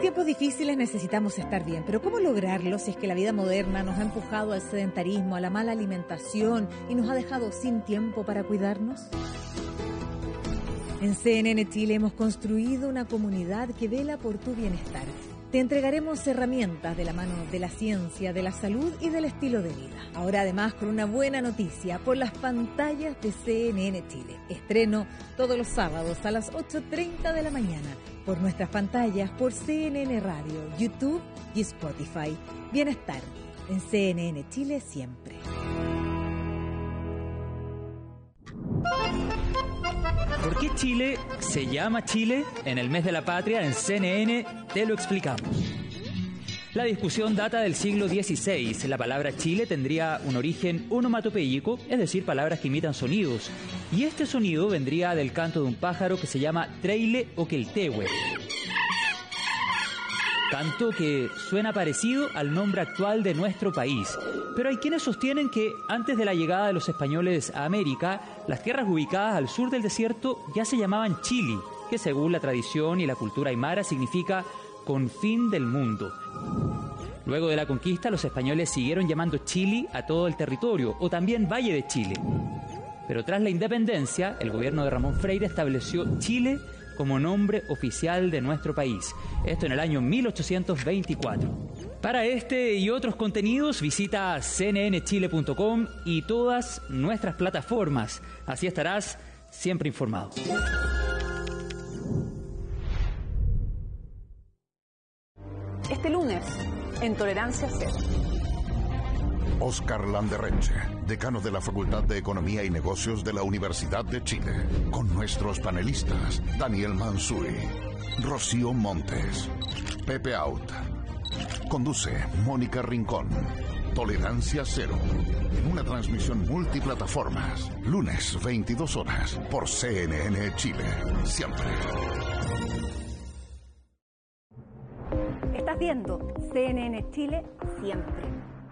tiempos difíciles necesitamos estar bien, pero ¿cómo lograrlo si es que la vida moderna nos ha empujado al sedentarismo, a la mala alimentación y nos ha dejado sin tiempo para cuidarnos? En CNN Chile hemos construido una comunidad que vela por tu bienestar. Te entregaremos herramientas de la mano de la ciencia, de la salud y del estilo de vida. Ahora además con una buena noticia por las pantallas de CNN Chile. Estreno todos los sábados a las 8:30 de la mañana por nuestras pantallas, por CNN Radio, YouTube y Spotify. Bienestar en CNN Chile siempre. ¿Por qué Chile se llama Chile? En el mes de la patria, en CNN, te lo explicamos. La discusión data del siglo XVI. La palabra Chile tendría un origen onomatopéyico, es decir, palabras que imitan sonidos. Y este sonido vendría del canto de un pájaro que se llama treile o queltehue. Canto que suena parecido al nombre actual de nuestro país. Pero hay quienes sostienen que antes de la llegada de los españoles a América, las tierras ubicadas al sur del desierto ya se llamaban Chile, que según la tradición y la cultura aymara significa confín del mundo. Luego de la conquista, los españoles siguieron llamando Chile a todo el territorio, o también Valle de Chile. Pero tras la independencia, el gobierno de Ramón Freire estableció Chile como nombre oficial de nuestro país. Esto en el año 1824. Para este y otros contenidos visita cnnchile.com y todas nuestras plataformas. Así estarás siempre informado. Este lunes, en Tolerancia Cero. Oscar Landerreche, decano de la Facultad de Economía y Negocios de la Universidad de Chile, con nuestros panelistas Daniel Manzuri, Rocío Montes, Pepe Out. Conduce Mónica Rincón. Tolerancia Cero, en una transmisión multiplataformas, lunes 22 horas, por CNN Chile, siempre. Estás viendo CNN Chile siempre.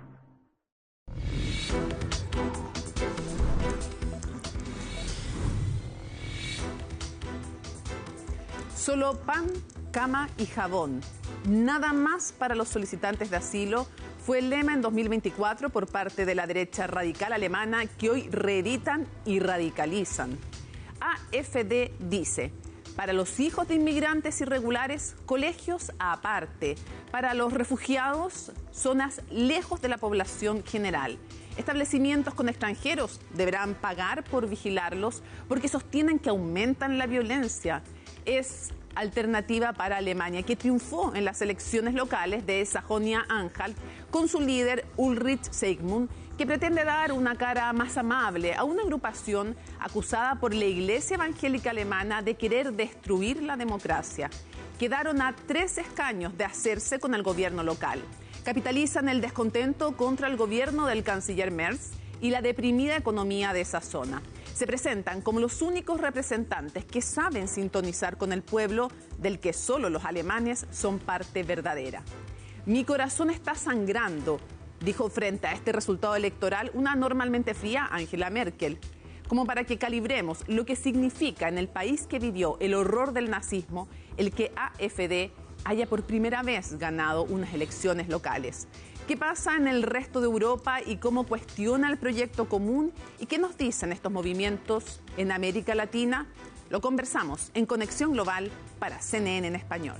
Solo pan, cama y jabón. Nada más para los solicitantes de asilo fue el lema en 2024 por parte de la derecha radical alemana que hoy reeditan y radicalizan. AfD dice: para los hijos de inmigrantes irregulares, colegios aparte. Para los refugiados, zonas lejos de la población general. Establecimientos con extranjeros deberán pagar por vigilarlos porque sostienen que aumentan la violencia. Es alternativa para Alemania, que triunfó en las elecciones locales de Sajonia-Anhalt con su líder Ulrich Seigmund, que pretende dar una cara más amable a una agrupación acusada por la Iglesia Evangélica Alemana de querer destruir la democracia. Quedaron a 3 escaños de hacerse con el gobierno local. Capitalizan el descontento contra el gobierno del canciller Merz y la deprimida economía de esa zona. Se presentan como los únicos representantes que saben sintonizar con el pueblo, del que solo los alemanes son parte verdadera. Mi corazón está sangrando, dijo frente a este resultado electoral una normalmente fría Angela Merkel, como para que calibremos lo que significa en el país que vivió el horror del nazismo el que AfD haya por primera vez ganado unas elecciones locales. ¿Qué pasa en el resto de Europa y cómo cuestiona el proyecto común? ¿Y qué nos dicen estos movimientos en América Latina? Lo conversamos en Conexión Global para CNN en español.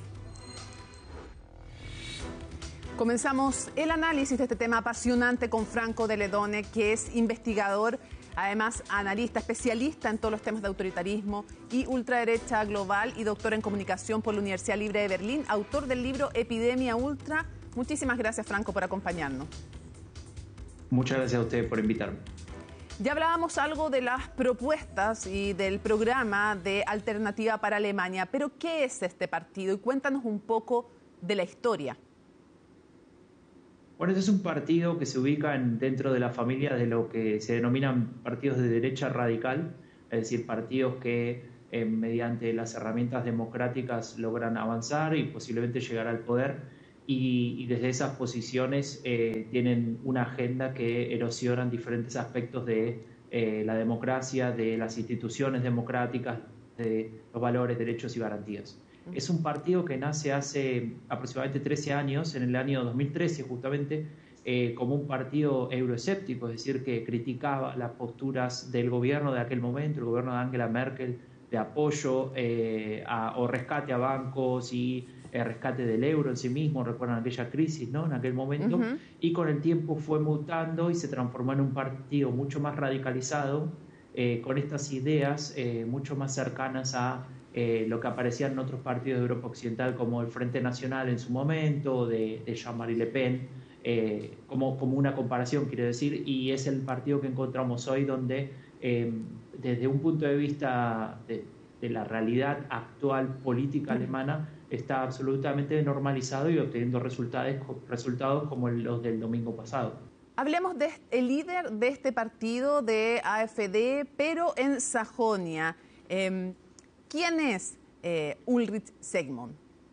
Comenzamos el análisis de este tema apasionante con Franco de Ledone, que es investigador, además analista, especialista en todos los temas de autoritarismo y ultraderecha global y doctor en comunicación por la Universidad Libre de Berlín, autor del libro Epidemia Ultra. Muchísimas gracias, Franco, por acompañarnos. Muchas gracias a ustedes por invitarme. Ya hablábamos algo de las propuestas y del programa de Alternativa para Alemania, pero ¿qué es este partido? Y cuéntanos un poco de la historia. Bueno, este es un partido que se ubica dentro de la familia de lo que se denominan partidos de derecha radical, es decir, partidos que mediante las herramientas democráticas logran avanzar y posiblemente llegar al poder. Y desde esas posiciones tienen una agenda que erosionan diferentes aspectos de la democracia, de las instituciones democráticas, de los valores, derechos y garantías. Es un partido que nace hace aproximadamente 13 años, en el año 2013 justamente, como un partido euroescéptico, es decir, que criticaba las posturas del gobierno de aquel momento, el gobierno de Angela Merkel, de apoyo o rescate a bancos y rescate del euro en sí mismo. Recuerdan aquella crisis, ¿no?, en aquel momento. Y con el tiempo fue mutando y se transformó en un partido mucho más radicalizado, con estas ideas mucho más cercanas a lo que aparecían en otros partidos de Europa Occidental, como el Frente Nacional en su momento, de Jean-Marie Le Pen, como una comparación, quiero decir, y es el partido que encontramos hoy donde, desde un punto de vista de la realidad actual política alemana, está absolutamente normalizado y obteniendo resultados como los del domingo pasado. Hablemos del líder de este partido, de AfD, pero en Sajonia. ¿Quién es Ulrich Segmund?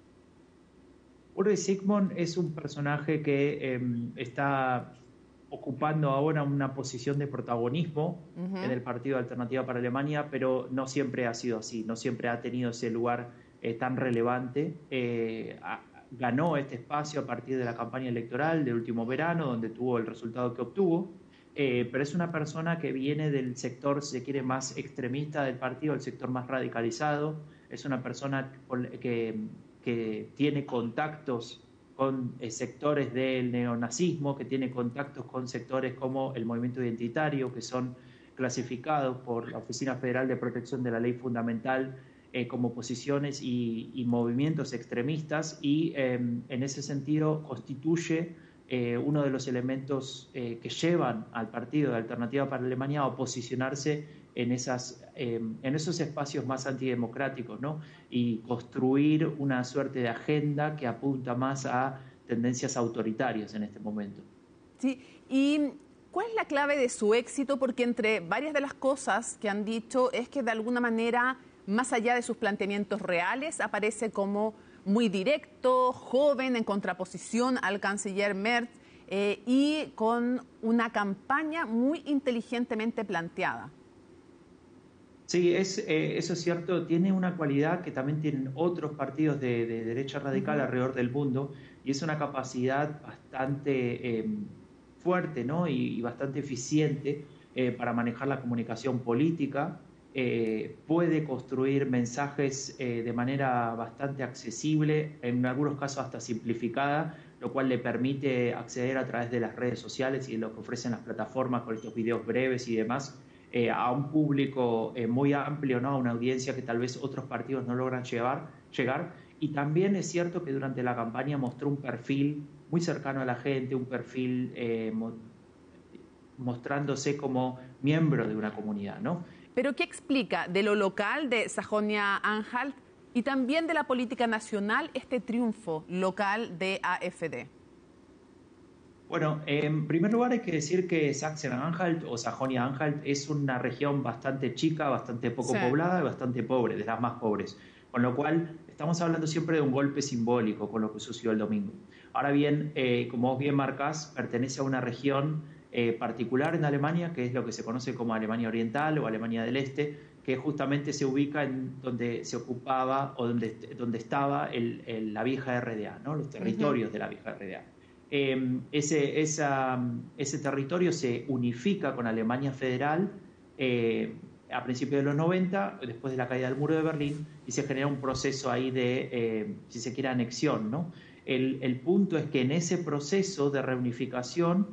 Ulrich Segmund es un personaje que está ocupando ahora una posición de protagonismo en el Partido de Alternativa para Alemania, pero no siempre ha sido así, no siempre ha tenido ese lugar tan relevante. Ganó este espacio a partir de la campaña electoral del último verano, donde tuvo el resultado que obtuvo, pero es una persona que viene del sector, si se quiere, más extremista del partido, el sector más radicalizado. Es una persona que tiene contactos con sectores del neonazismo, que tiene contactos con sectores como el movimiento identitario, que son clasificados por la Oficina Federal de Protección de la Ley Fundamental como posiciones y movimientos extremistas, y en ese sentido constituye uno de los elementos que llevan al Partido de Alternativa para Alemania a posicionarse en esos espacios más antidemocráticos, ¿no?, y construir una suerte de agenda que apunta más a tendencias autoritarias en este momento. Sí, y ¿cuál es la clave de su éxito? Porque entre varias de las cosas que han dicho es que de alguna manera, más allá de sus planteamientos reales, aparece como muy directo, joven, en contraposición al canciller Merz, y con una campaña muy inteligentemente planteada. Sí, eso es cierto. Tiene una cualidad que también tienen otros partidos de derecha radical alrededor del mundo, y es una capacidad bastante fuerte, ¿no?, y bastante eficiente para manejar la comunicación política. Puede construir mensajes de manera bastante accesible, en algunos casos hasta simplificada, lo cual le permite acceder a través de las redes sociales y de lo que ofrecen las plataformas con estos videos breves y demás, a un público muy amplio, ¿no?, a una audiencia que tal vez otros partidos no logran llegar. Y también es cierto que durante la campaña mostró un perfil muy cercano a la gente, un perfil mostrándose como miembro de una comunidad, ¿no? ¿Pero qué explica de lo local de Sajonia-Anhalt y también de la política nacional este triunfo local de AfD? Bueno, en primer lugar hay que decir que Sachsen-Anhalt o Sajonia-Anhalt es una región bastante chica, bastante poco poblada y bastante pobre, de las más pobres. Con lo cual estamos hablando siempre de un golpe simbólico con lo que sucedió el domingo. Ahora bien, como vos bien marcás, pertenece a una región particular en Alemania, que es lo que se conoce como Alemania Oriental o Alemania del Este, que justamente se ubica en donde se ocupaba o donde estaba la vieja RDA, ¿no?, los territorios de la vieja RDA. Ese territorio se unifica con Alemania Federal a principios de los 90, después de la caída del muro de Berlín, y se genera un proceso ahí de, si se quiere, anexión, ¿no? El punto es que en ese proceso de reunificación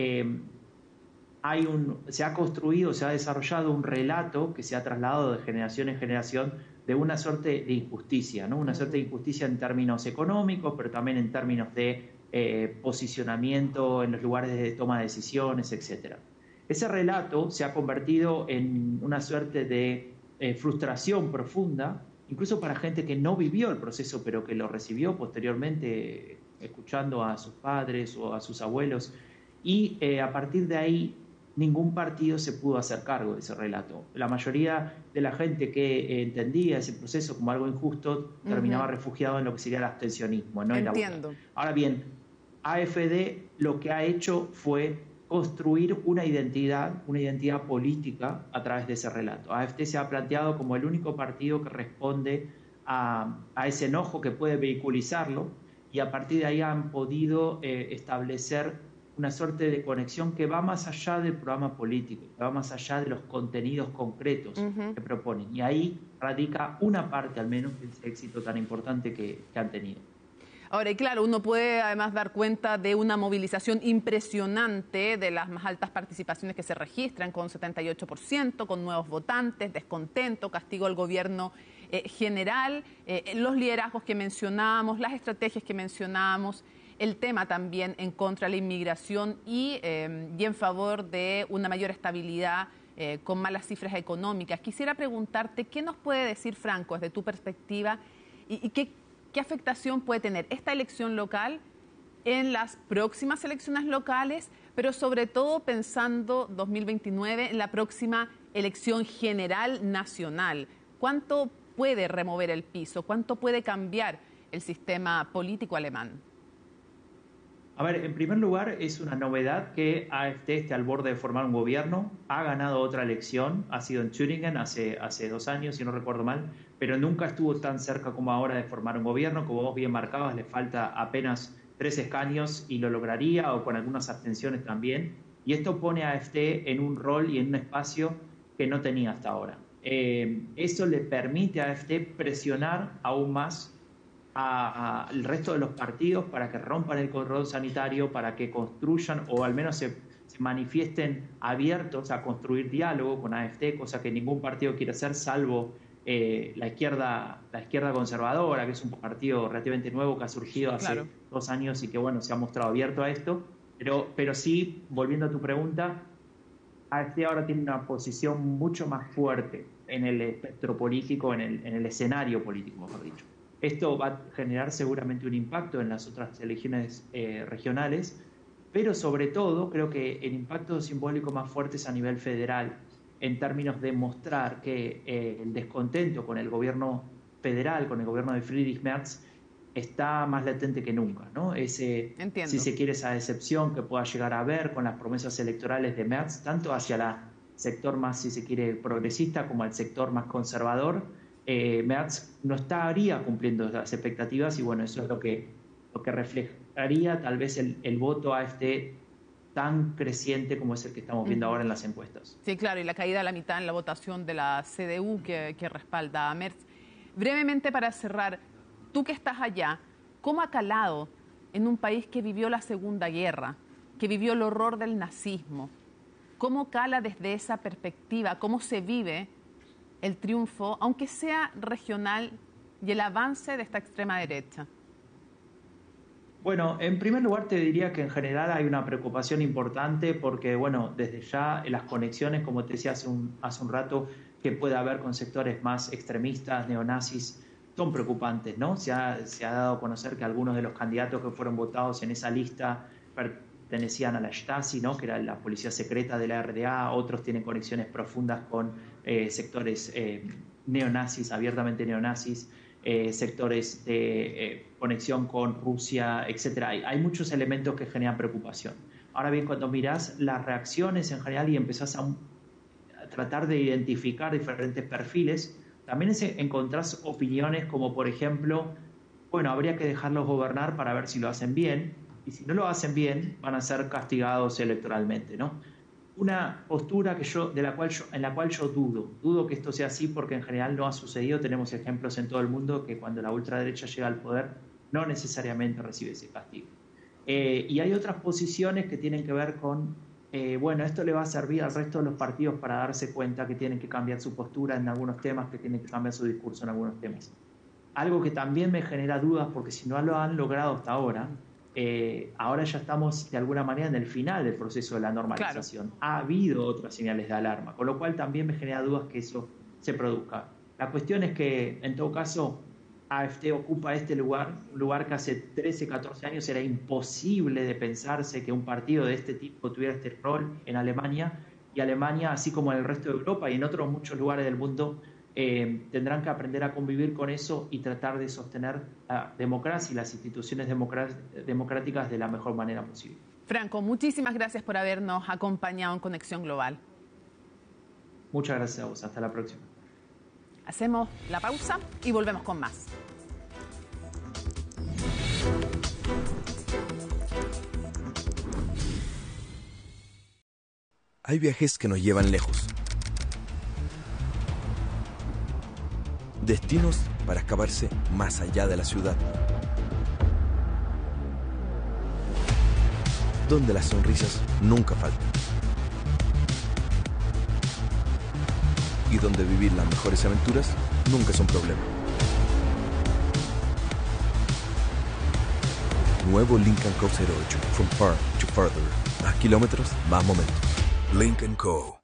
se ha construido, se ha desarrollado un relato que se ha trasladado de generación en generación de una suerte de injusticia, ¿no? Una suerte de injusticia en términos económicos, pero también en términos de posicionamiento en los lugares de toma de decisiones, etc. Ese relato se ha convertido en una suerte de frustración profunda, incluso para gente que no vivió el proceso, pero que lo recibió posteriormente, escuchando a sus padres o a sus abuelos, y a partir de ahí ningún partido se pudo hacer cargo de ese relato. La mayoría de la gente que entendía ese proceso como algo injusto terminaba refugiado en lo que sería el abstencionismo, ¿no? Entiendo. Ahora bien, AfD lo que ha hecho fue construir una identidad política a través de ese relato. AfD se ha planteado como el único partido que responde a ese enojo que puede vehiculizarlo, y a partir de ahí han podido establecer una suerte de conexión que va más allá del programa político, que va más allá de los contenidos concretos que proponen. Y ahí radica una parte, al menos, de ese éxito tan importante que han tenido. Ahora, y claro, uno puede además dar cuenta de una movilización impresionante, de las más altas participaciones que se registran, con 78%, con nuevos votantes, descontento, castigo al gobierno general, los liderazgos que mencionábamos, las estrategias que mencionábamos, el tema también en contra de la inmigración y en favor de una mayor estabilidad con malas cifras económicas. Quisiera preguntarte, ¿qué nos puede decir, Franco, desde tu perspectiva, y qué afectación puede tener esta elección local en las próximas elecciones locales, pero sobre todo pensando 2029 en la próxima elección general nacional? ¿Cuánto puede remover el piso? ¿Cuánto puede cambiar el sistema político alemán? A ver, en primer lugar, es una novedad que AfD esté al borde de formar un gobierno. Ha ganado otra elección, ha sido en Thüringen hace 2 años, si no recuerdo mal, pero nunca estuvo tan cerca como ahora de formar un gobierno. Como vos bien marcabas, le falta apenas 3 escaños y lo lograría, o con algunas abstenciones también. Y esto pone a AfD en un rol y en un espacio que no tenía hasta ahora. Eso le permite a AfD presionar aún más al resto de los partidos para que rompan el cordón sanitario, para que construyan o al menos se manifiesten abiertos a construir diálogo con AfD, cosa que ningún partido quiere hacer, salvo la izquierda conservadora, que es un partido relativamente nuevo que ha surgido hace 2 años y que bueno, se ha mostrado abierto a esto. Pero sí, volviendo a tu pregunta, AfD ahora tiene una posición mucho más fuerte en el espectro político, en el escenario político, mejor dicho. Esto va a generar seguramente un impacto en las otras elecciones regionales, pero sobre todo creo que el impacto simbólico más fuerte es a nivel federal, en términos de mostrar que el descontento con el gobierno federal, con el gobierno de Friedrich Merz, está más latente que nunca, ¿no? Si se quiere, esa decepción que pueda llegar a haber con las promesas electorales de Merz, tanto hacia el sector más, si se quiere, progresista, como al sector más conservador. Merz no estaría cumpliendo las expectativas y bueno, eso es lo que reflejaría tal vez el voto AfD tan creciente como es el que estamos viendo ahora en las encuestas. Sí, claro, y la caída a la mitad en la votación de la CDU que respalda a Merz. Brevemente, para cerrar, tú que estás allá, ¿cómo ha calado en un país que vivió la Segunda Guerra, que vivió el horror del nazismo? ¿Cómo cala desde esa perspectiva? ¿Cómo se vive el triunfo, aunque sea regional, y el avance de esta extrema derecha? Bueno, en primer lugar te diría que en general hay una preocupación importante porque, bueno, desde ya las conexiones, como te decía hace un rato, que puede haber con sectores más extremistas, neonazis, son preocupantes, ¿no? Se ha dado a conocer que algunos de los candidatos que fueron votados en esa lista pertenecían a la Stasi, ¿no? Que era la policía secreta de la RDA. Otros tienen conexiones profundas con sectores neonazis, abiertamente neonazis, sectores de conexión con Rusia, etcétera. Hay muchos elementos que generan preocupación. Ahora bien, cuando mirás las reacciones en general y empezás a tratar de identificar diferentes perfiles, también encontrás opiniones como, por ejemplo, bueno, habría que dejarlos gobernar para ver si lo hacen bien, y si no lo hacen bien, van a ser castigados electoralmente, ¿no? Una postura en la cual yo dudo que esto sea así, porque en general no ha sucedido. Tenemos ejemplos en todo el mundo que cuando la ultraderecha llega al poder no necesariamente recibe ese castigo. Y hay otras posiciones que tienen que ver con, bueno, esto le va a servir al resto de los partidos para darse cuenta que tienen que cambiar su postura en algunos temas, que tienen que cambiar su discurso en algunos temas. Algo que también me genera dudas, porque si no lo han logrado hasta ahora, ahora ya estamos de alguna manera en el final del proceso de la normalización. Claro. Ha habido otras señales de alarma, con lo cual también me genera dudas que eso se produzca. La cuestión es que, en todo caso, AfD ocupa este lugar, un lugar que hace 13, 14 años era imposible de pensarse que un partido de este tipo tuviera este rol en Alemania, y Alemania, así como en el resto de Europa y en otros muchos lugares del mundo, tendrán que aprender a convivir con eso y tratar de sostener la democracia y las instituciones democráticas de la mejor manera posible. Franco, muchísimas gracias por habernos acompañado en Conexión Global. Muchas gracias a vos. Hasta la próxima. Hacemos la pausa y volvemos con más. Hay viajes que nos llevan lejos. Destinos para escaparse más allá de la ciudad. Donde las sonrisas nunca faltan. Y donde vivir las mejores aventuras nunca es un problema. Nuevo Lincoln Co. 08. From far to further. Más kilómetros, más momentos. Lincoln Co.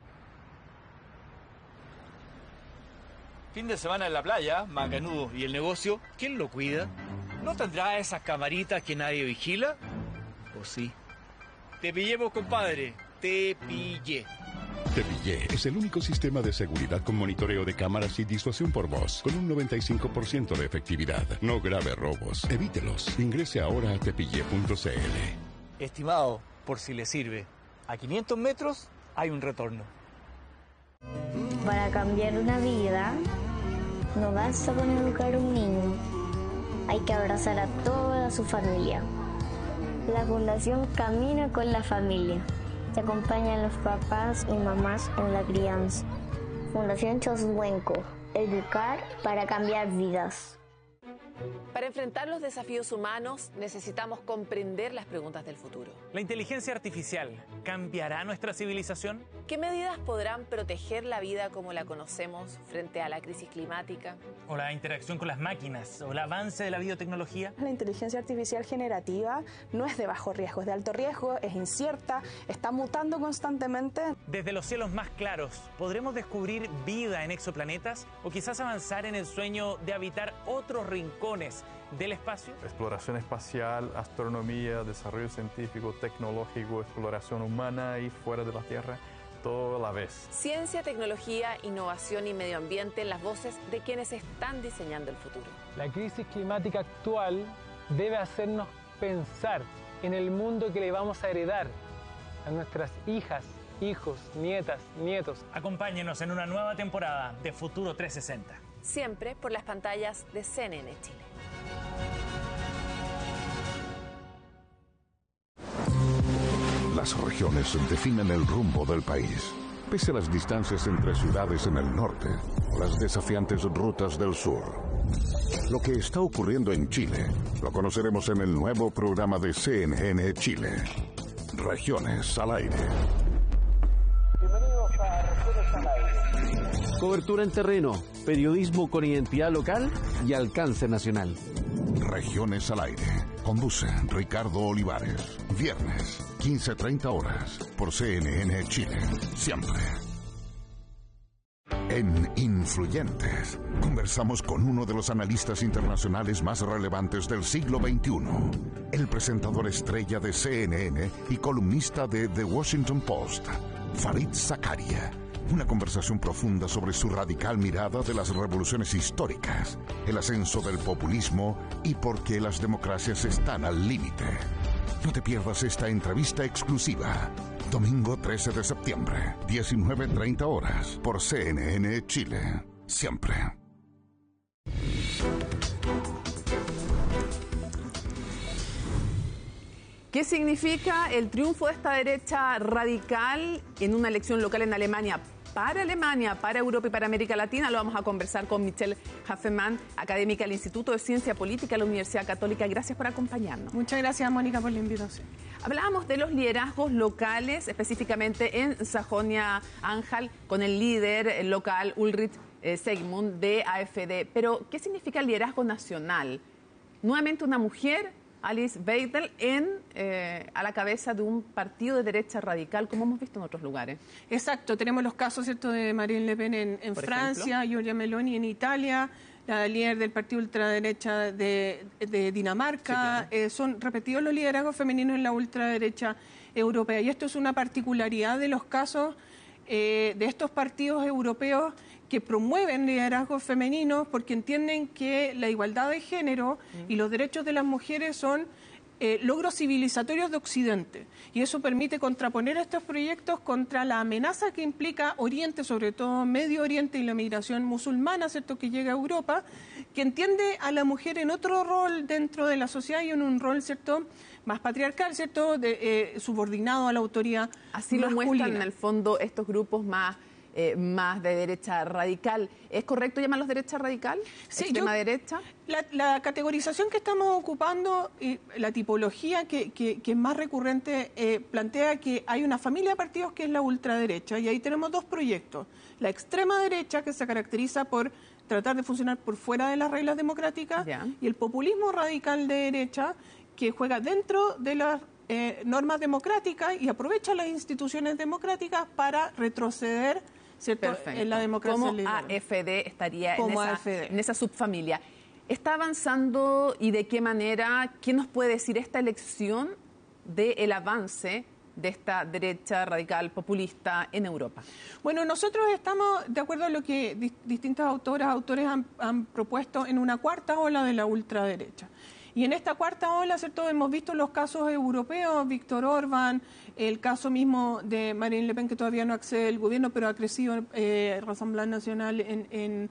Fin de semana en la playa, macanudo. ¿Y el negocio? ¿Quién lo cuida? ¿No tendrá esas camaritas que nadie vigila? ¿O sí? Te pillemos, compadre. Te pillé. Te Pillé es el único sistema de seguridad con monitoreo de cámaras y disuasión por voz, con un 95% de efectividad. No grave robos. Evítelos. Ingrese ahora a tepillé.cl. Estimado, por si le sirve, a 500 metros hay un retorno. Para cambiar una vida, no basta con educar a un niño. Hay que abrazar a toda su familia. La Fundación Camina con la Familia. Se acompañan los papás y mamás en la crianza. Fundación Choswenco. Educar para cambiar vidas. Para enfrentar los desafíos humanos necesitamos comprender las preguntas del futuro. ¿La inteligencia artificial cambiará nuestra civilización? ¿Qué medidas podrán proteger la vida como la conocemos frente a la crisis climática? ¿O la interacción con las máquinas? ¿O el avance de la biotecnología? La inteligencia artificial generativa no es de bajo riesgo, es de alto riesgo, es incierta, está mutando constantemente. Desde los cielos más claros, ¿podremos descubrir vida en exoplanetas? ¿O quizás avanzar en el sueño de habitar otros rincones del espacio? Exploración espacial, astronomía, desarrollo científico, tecnológico, exploración humana y fuera de la Tierra, todo a la vez. Ciencia, tecnología, innovación y medio ambiente, las voces de quienes están diseñando el futuro. La crisis climática actual debe hacernos pensar en el mundo que le vamos a heredar a nuestras hijas, hijos, nietas, nietos. Acompáñenos en una nueva temporada de Futuro 360. Siempre por las pantallas de CNN Chile. Las regiones definen el rumbo del país. Pese a las distancias entre ciudades en el norte o las desafiantes rutas del sur. Lo que está ocurriendo en Chile lo conoceremos en el nuevo programa de CNN Chile. Regiones al aire. Bienvenidos a Regiones al aire. Cobertura en terreno, periodismo con identidad local y alcance nacional. Regiones al aire. Conduce Ricardo Olivares. Viernes, 15:30 horas, por CNN Chile. Siempre. En Influyentes, conversamos con uno de los analistas internacionales más relevantes del siglo XXI. El presentador estrella de CNN y columnista de The Washington Post, Fareed Zakaria. Una conversación profunda sobre su radical mirada de las revoluciones históricas, el ascenso del populismo y por qué las democracias están al límite. No te pierdas esta entrevista exclusiva. Domingo 13 de septiembre, 19:30 horas, por CNN Chile. Siempre. ¿Qué significa el triunfo de esta derecha radical en una elección local en Alemania? Para Alemania, para Europa y para América Latina. Lo vamos a conversar con Michelle Hafemann, académica del Instituto de Ciencia Política de la Universidad Católica. Gracias por acompañarnos. Muchas gracias, Mónica, por la invitación. Hablábamos de los liderazgos locales, específicamente en Sajonia-Anhalt, con el líder local Ulrich Seigmund de AfD. Pero, ¿qué significa el liderazgo nacional? Nuevamente una mujer, Alice Weidel, a la cabeza de un partido de derecha radical, como hemos visto en otros lugares. Exacto, tenemos los casos, ¿cierto?, de Marine Le Pen en Francia, Giorgia Meloni en Italia, la líder del partido ultraderecha de Dinamarca. Sí, claro. Son repetidos los liderazgos femeninos en la ultraderecha europea. Y esto es una particularidad de los casos de estos partidos europeos que promueven liderazgos femeninos porque entienden que la igualdad de género y los derechos de las mujeres son logros civilizatorios de Occidente. Y eso permite contraponer estos proyectos contra la amenaza que implica Oriente, sobre todo Medio Oriente y la migración musulmana, ¿cierto?, que llega a Europa, que entiende a la mujer en otro rol dentro de la sociedad y en un rol, ¿cierto?, más patriarcal, ¿cierto?, subordinado a la autoridad Así masculina. lo muestran en el fondo estos grupos más de derecha radical. ¿Es correcto llamarlos derecha radical? Sí, ¿Extrema derecha? La categorización que estamos ocupando, la tipología que es más recurrente, plantea que hay una familia de partidos que es la ultraderecha, y ahí tenemos dos proyectos. La extrema derecha, que se caracteriza por tratar de funcionar por fuera de las reglas democráticas, y el populismo radical de derecha, que juega dentro de las normas democráticas y aprovecha las instituciones democráticas para retroceder, ¿cierto?, en la democracia ¿Cómo liberal. AfD estaría Como en esa subfamilia? ¿Está avanzando y de qué manera? ¿Qué nos puede decir esta elección del avance de esta derecha radical populista en Europa? Bueno, nosotros estamos de acuerdo a lo que distintas autores han propuesto en una cuarta ola de la ultraderecha. Y en esta cuarta ola, ¿cierto?, hemos visto los casos europeos, Víctor Orbán, el caso mismo de Marine Le Pen, que todavía no accede al gobierno, pero ha crecido Rassemblement National en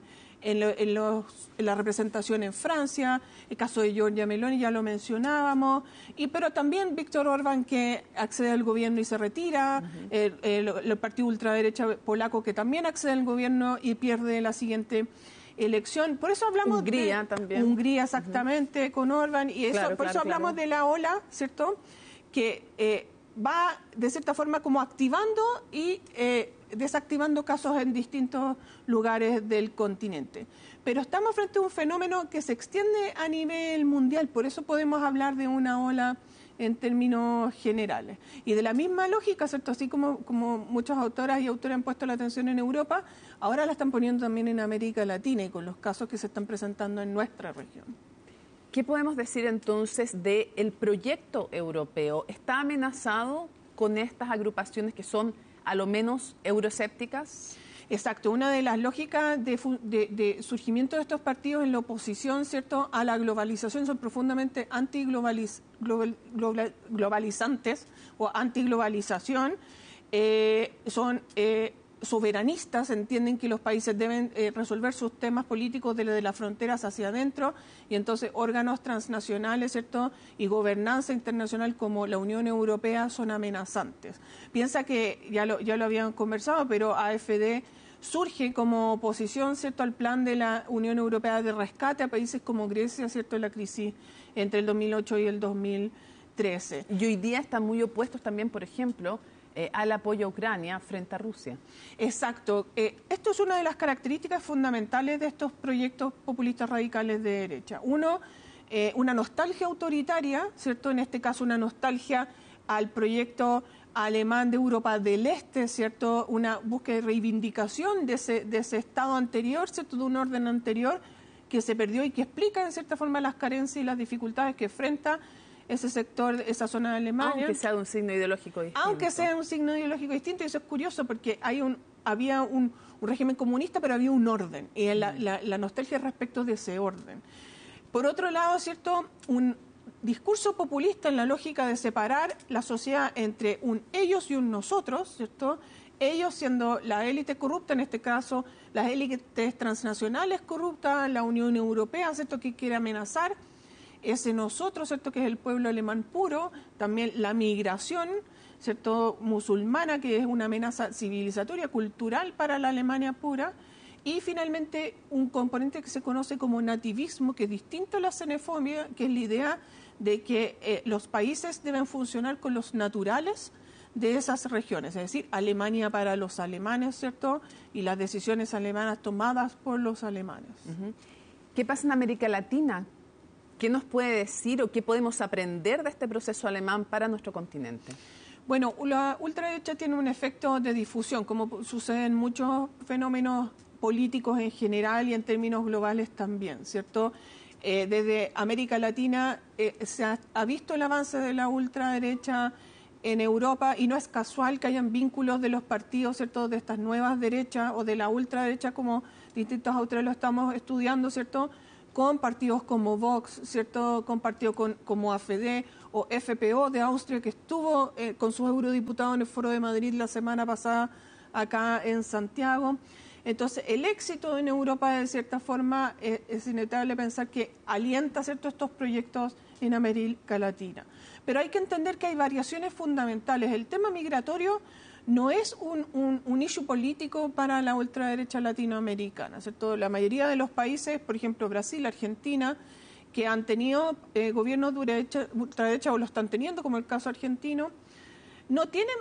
la representación en Francia, el caso de Giorgia Meloni, ya lo mencionábamos, pero también Víctor Orbán, que accede al gobierno y se retira, el partido ultraderecha polaco, que también accede al gobierno y pierde la siguiente elección. Por eso hablamos Hungría también. Hungría, exactamente, con Orbán, y eso, por eso hablamos de la ola, ¿cierto?, que va de cierta forma como activando y desactivando casos en distintos lugares del continente. Pero estamos frente a un fenómeno que se extiende a nivel mundial, por eso podemos hablar de una ola en términos generales. Y de la misma lógica, ¿cierto?, así como muchas autoras y autores han puesto la atención en Europa, ahora la están poniendo también en América Latina y con los casos que se están presentando en nuestra región. ¿Qué podemos decir entonces del proyecto europeo? ¿Está amenazado con estas agrupaciones que son a lo menos euroescépticas? Exacto, una de las lógicas de surgimiento de estos partidos en la oposición, ¿cierto?, a la globalización, son profundamente antiglobalizantes o antiglobalización, son soberanistas, entienden que los países deben resolver sus temas políticos desde las fronteras hacia adentro, y entonces órganos transnacionales, ¿cierto?, y gobernanza internacional como la Unión Europea son amenazantes. Piensa que, ya lo habían conversado, pero AfD surge como oposición, ¿cierto?, al plan de la Unión Europea de rescate a países como Grecia, ¿cierto?, en la crisis entre el 2008 y el 2013. Y hoy día están muy opuestos también, por ejemplo, al apoyo a Ucrania frente a Rusia. Exacto. Esto es una de las características fundamentales de estos proyectos populistas radicales de derecha. Uno, una nostalgia autoritaria, ¿cierto?, en este caso una nostalgia al proyecto alemán de Europa del Este, ¿cierto?, una búsqueda de reivindicación de ese estado anterior, ¿cierto?, de un orden anterior que se perdió y que explica en cierta forma las carencias y las dificultades que enfrenta ese sector, esa zona de Alemania. Aunque sea de un signo ideológico distinto. Aunque sea un signo ideológico distinto, y eso es curioso porque había un régimen comunista, pero había un orden, y la nostalgia respecto de ese orden. Por otro lado, ¿cierto?, un discurso populista en la lógica de separar la sociedad entre un ellos y un nosotros, ¿cierto?, ellos siendo la élite corrupta, en este caso las élites transnacionales corruptas, la Unión Europea, ¿cierto?, que quiere amenazar ese nosotros, ¿cierto?, que es el pueblo alemán puro, también la migración, ¿cierto?, musulmana, que es una amenaza civilizatoria, cultural para la Alemania pura, y finalmente un componente que se conoce como nativismo, que es distinto a la xenofobia, que es la idea de que los países deben funcionar con los naturales de esas regiones, es decir, Alemania para los alemanes, ¿cierto?, y las decisiones alemanas tomadas por los alemanes. ¿Qué pasa en América Latina? ¿Qué nos puede decir o qué podemos aprender de este proceso alemán para nuestro continente? Bueno, la ultraderecha tiene un efecto de difusión, como sucede en muchos fenómenos políticos en general y en términos globales también, ¿cierto? Desde América Latina se ha visto el avance de la ultraderecha en Europa, y no es casual que hayan vínculos de los partidos, ¿cierto?, de estas nuevas derechas o de la ultraderecha, como distintos autores lo estamos estudiando, ¿cierto?, con partidos como Vox, ¿cierto? Con partidos como AfD o FPO de Austria, que estuvo con sus eurodiputados en el Foro de Madrid la semana pasada acá en Santiago. Entonces, el éxito en Europa, de cierta forma, es inevitable pensar que alienta, ¿cierto?, estos proyectos en América Latina. Pero hay que entender que hay variaciones fundamentales. El tema migratorio no es un issue político para la ultraderecha latinoamericana, ¿cierto? La mayoría de los países, por ejemplo Brasil, Argentina, que han tenido gobiernos de ultraderecha o lo están teniendo, como el caso argentino, no tienen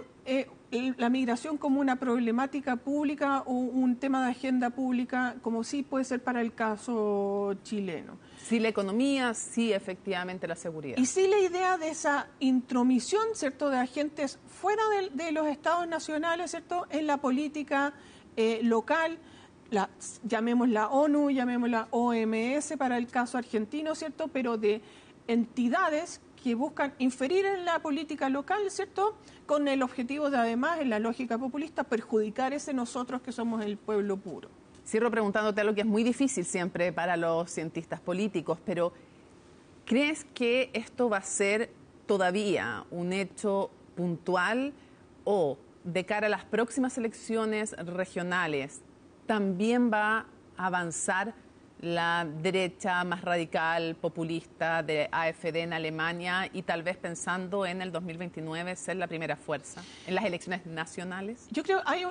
la migración como una problemática pública o un tema de agenda pública, como sí puede ser para el caso chileno. Sí la economía, sí efectivamente la seguridad. Y sí la idea de esa intromisión, ¿cierto?, de agentes fuera de los estados nacionales, ¿cierto?, en la política local, llamémosla ONU, llamémosla OMS para el caso argentino, ¿cierto?, pero de entidades que buscan inferir en la política local, ¿cierto?, con el objetivo de, además, en la lógica populista, perjudicar ese nosotros que somos el pueblo puro. Cierro preguntándote algo que es muy difícil siempre para los cientistas políticos, pero ¿crees que esto va a ser todavía un hecho puntual o de cara a las próximas elecciones regionales también va a avanzar la derecha más radical, populista de AfD en Alemania y tal vez pensando en el 2029 ser la primera fuerza en las elecciones nacionales? Yo creo que hay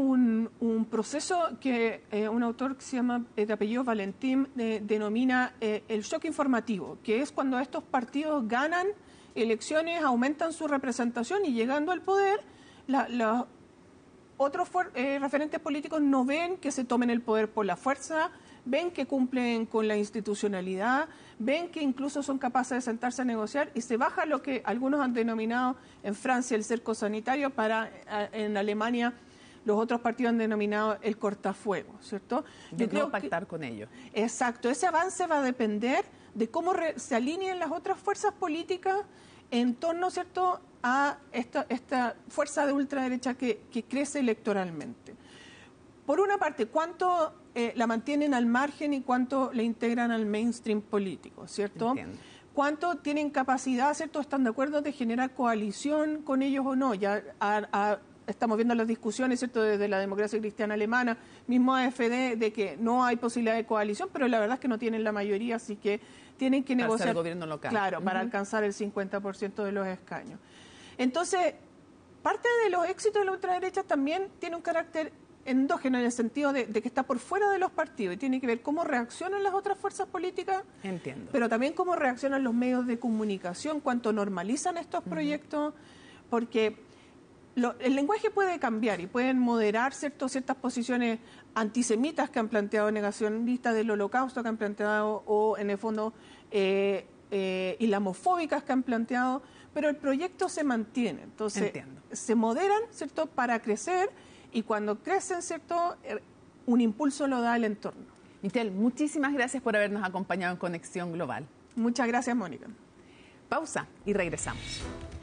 un proceso que un autor que se llama, de apellido Valentín, denomina el shock informativo, que es cuando estos partidos ganan elecciones, aumentan su representación y llegando al poder, los otros referentes políticos no ven que se tomen el poder por la fuerza, ven que cumplen con la institucionalidad, ven que incluso son capaces de sentarse a negociar y se baja lo que algunos han denominado en Francia el cerco sanitario, en Alemania los otros partidos han denominado el cortafuego, ¿cierto? Yo creo pactar con ellos. Exacto, ese avance va a depender de cómo se alineen las otras fuerzas políticas en torno, ¿cierto?, a esta fuerza de ultraderecha que crece electoralmente. Por una parte, ¿cuánto la mantienen al margen y cuánto la integran al mainstream político, ¿cierto? Entiendo. ¿Cuánto tienen capacidad, ¿cierto?, están de acuerdo de generar coalición con ellos o no? Ya estamos viendo las discusiones, ¿cierto?, desde la democracia cristiana alemana, mismo AfD, de que no hay posibilidad de coalición, pero la verdad es que no tienen la mayoría, así que tienen que negociar el gobierno local. Claro, para alcanzar el 50% de los escaños. Entonces, parte de los éxitos de la ultraderecha también tiene un carácter endógeno en el sentido de que está por fuera de los partidos y tiene que ver cómo reaccionan las otras fuerzas políticas. Entiendo. Pero también cómo reaccionan los medios de comunicación, cuánto normalizan estos proyectos, porque el lenguaje puede cambiar y pueden moderar ciertas posiciones antisemitas que han planteado, negacionistas del holocausto que han planteado, o en el fondo islamofóbicas que han planteado, pero el proyecto se mantiene. Entonces, se moderan, ¿cierto?, para crecer, y cuando crecen, ¿cierto?, un impulso lo da el entorno. Michelle, muchísimas gracias por habernos acompañado en Conexión Global. Muchas gracias, Mónica. Pausa y regresamos.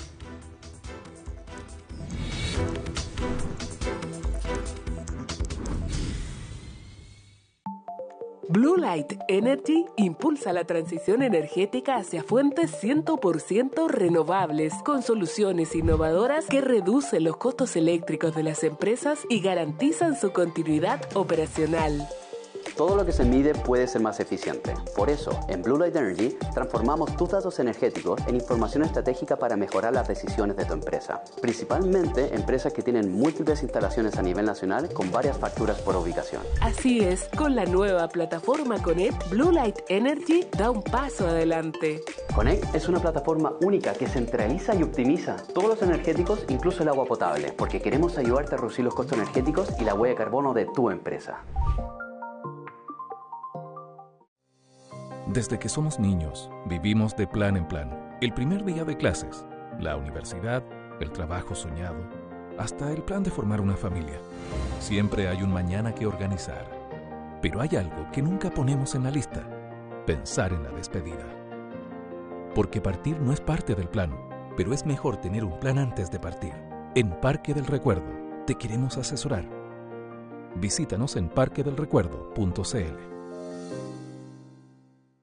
Blue Light Energy impulsa la transición energética hacia fuentes 100% renovables, con soluciones innovadoras que reducen los costos eléctricos de las empresas y garantizan su continuidad operacional. Todo lo que se mide puede ser más eficiente. Por eso, en Blue Light Energy transformamos tus datos energéticos en información estratégica para mejorar las decisiones de tu empresa. Principalmente empresas que tienen múltiples instalaciones a nivel nacional con varias facturas por ubicación. Así es, con la nueva plataforma Connect, Blue Light Energy da un paso adelante. Connect es una plataforma única que centraliza y optimiza todos los energéticos, incluso el agua potable, porque queremos ayudarte a reducir los costos energéticos y la huella de carbono de tu empresa. Desde que somos niños, vivimos de plan en plan. El primer día de clases, la universidad, el trabajo soñado, hasta el plan de formar una familia. Siempre hay un mañana que organizar. Pero hay algo que nunca ponemos en la lista: pensar en la despedida. Porque partir no es parte del plan, pero es mejor tener un plan antes de partir. En Parque del Recuerdo te queremos asesorar. Visítanos en parquedelrecuerdo.cl.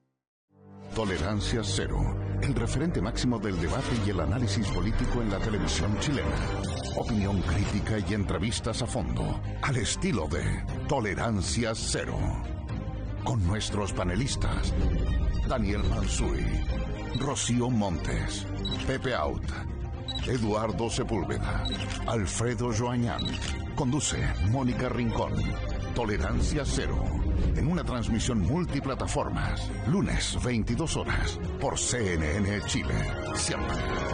Tolerancia Cero, el referente máximo del debate y el análisis político en la televisión chilena. Opinión crítica y entrevistas a fondo, al estilo de Tolerancia Cero. Con nuestros panelistas, Daniel Mansuy, Rocío Montes, Pepe Out, Eduardo Sepúlveda, Alfredo Joañán. Conduce Mónica Rincón. Tolerancia Cero, en una transmisión multiplataformas, lunes 22 horas, por CNN Chile. Siempre.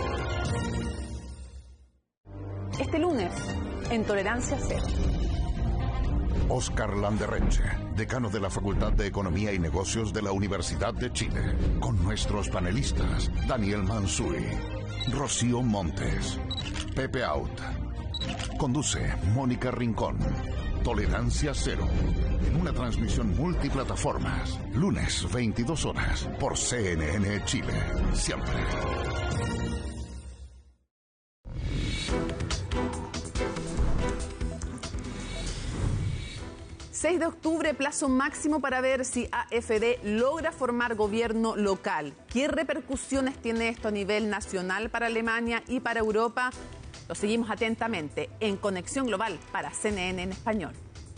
Este lunes, en Tolerancia Cero. Oscar Landerreche, decano de la Facultad de Economía y Negocios de la Universidad de Chile, con nuestros panelistas Daniel Mansuy, Rocío Montes, Pepe Out. Conduce Mónica Rincón. Tolerancia Cero, en una transmisión multiplataformas, lunes 22 horas, por CNN Chile. Siempre. ...6 de octubre, plazo máximo para ver si AfD logra formar gobierno local. ¿Qué repercusiones tiene esto a nivel nacional para Alemania y para Europa? Lo seguimos atentamente en Conexión Global para CNN en español.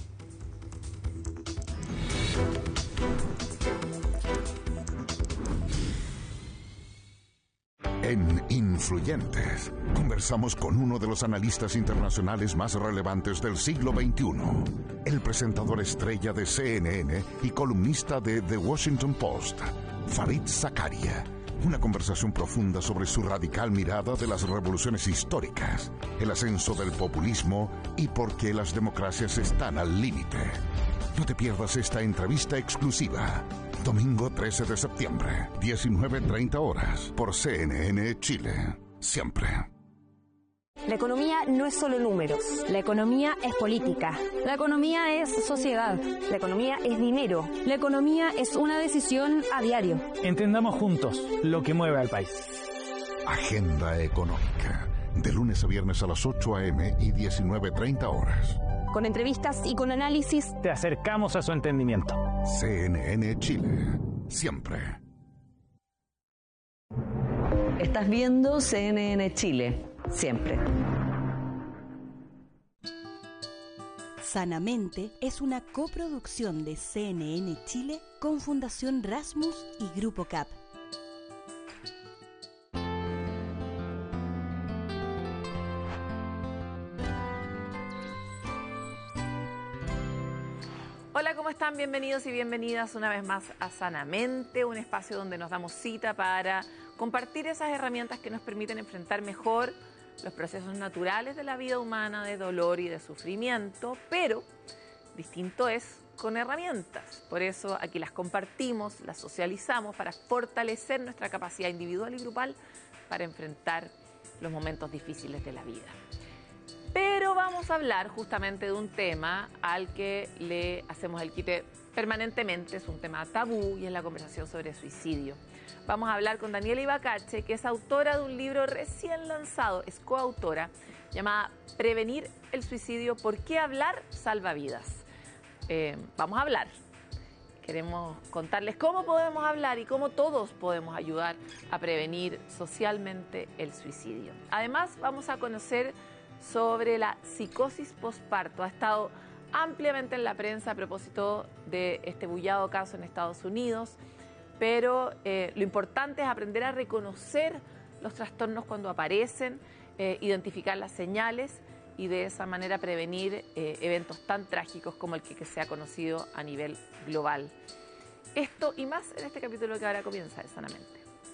En Influyentes, conversamos con uno de los analistas internacionales más relevantes del siglo XXI, el presentador estrella de CNN y columnista de The Washington Post, Fareed Zakaria. Una conversación profunda sobre su radical mirada de las revoluciones históricas, el ascenso del populismo y por qué las democracias están al límite. No te pierdas esta entrevista exclusiva. Domingo 13 de septiembre, 19:30 horas, por CNN Chile. Siempre. La economía no es solo números. La economía es política. La economía es sociedad. La economía es dinero. La economía es una decisión a diario. Entendamos juntos lo que mueve al país. Agenda Económica. De lunes a viernes a las 8 a.m. y 19:30 horas. Con entrevistas y con análisis, te acercamos a su entendimiento. CNN Chile. Siempre. Estás viendo CNN Chile. Siempre. Sanamente es una coproducción de CNN Chile con Fundación Rasmus y Grupo CAP. Hola, ¿cómo están? Bienvenidos y bienvenidas una vez más a Sanamente, un espacio donde nos damos cita para compartir esas herramientas que nos permiten enfrentar mejor los procesos naturales de la vida humana, de dolor y de sufrimiento, pero distinto es con herramientas. Por eso aquí las compartimos, las socializamos para fortalecer nuestra capacidad individual y grupal para enfrentar los momentos difíciles de la vida. Pero vamos a hablar justamente de un tema al que le hacemos el quite permanentemente, es un tema tabú y es la conversación sobre suicidio. Vamos a hablar con Daniela Ibacache, que es autora de un libro recién lanzado, es coautora, llamada Prevenir el suicidio, ¿por qué hablar salva vidas? Vamos a hablar. Queremos contarles cómo podemos hablar y cómo todos podemos ayudar a prevenir socialmente el suicidio. Además, vamos a conocer sobre la psicosis posparto. Ha estado ampliamente en la prensa a propósito de este bullado caso en Estados Unidos, pero lo importante es aprender a reconocer los trastornos cuando aparecen, identificar las señales y de esa manera prevenir eventos tan trágicos como el que se ha conocido a nivel global. Esto y más en este capítulo que ahora comienza de Sanamente.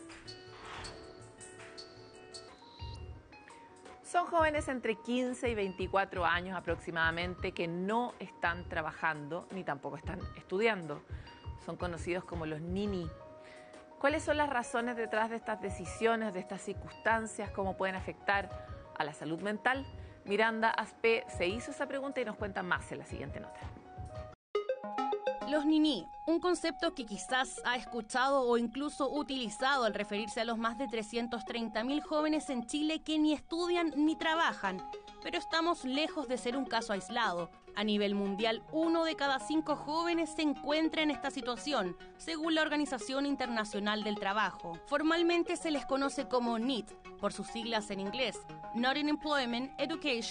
Son jóvenes entre 15 y 24 años aproximadamente que no están trabajando ni tampoco están estudiando. Son conocidos como los NINI. ¿Cuáles son las razones detrás de estas decisiones, de estas circunstancias? ¿Cómo pueden afectar a la salud mental? Miranda Aspe se hizo esa pregunta y nos cuenta más en la siguiente nota. Los NINI, un concepto que quizás ha escuchado o incluso utilizado al referirse a los más de 330.000 jóvenes en Chile que ni estudian ni trabajan. pero estamos lejos de ser un caso aislado. A nivel mundial, 1 de cada 5 jóvenes se encuentra en esta situación, según la Organización Internacional del Trabajo. Formalmente se les conoce como NEET, por sus siglas en inglés, Not in Employment, Education